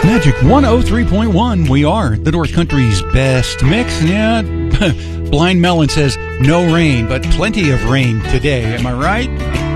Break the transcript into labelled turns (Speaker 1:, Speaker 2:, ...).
Speaker 1: Magic 103.1. We are the North Country's best mix. Yeah, Blind Melon says no rain, but plenty of rain today. Am I right?